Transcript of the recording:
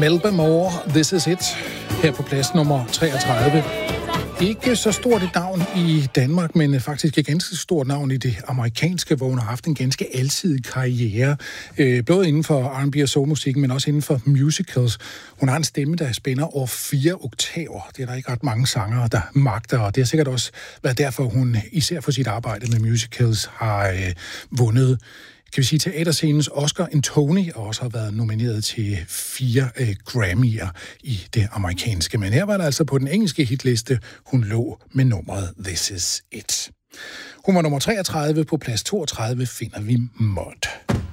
Melba Moore, This Is It, her på plads nummer 33. Ikke så stort et navn i Danmark, men faktisk et ganske stort navn i det amerikanske, hvor hun har haft en ganske alsidig karriere. Både inden for R&B og soulmusikken, men også inden for musicals. Hun har en stemme, der spænder over 4 oktaver. Det er der ikke ret mange sangere, der magter, og det har sikkert også været derfor, hun især for sit arbejde med musicals har vundet, kan vi sige, teaterscenens Oscar, en Tony, og også har været nomineret til 4 Grammy'er i det amerikanske. Men her var det altså på den engelske hitliste, hun lå med nummeret This Is It. Hun var nummer 33, på plads 32 finder vi Mud.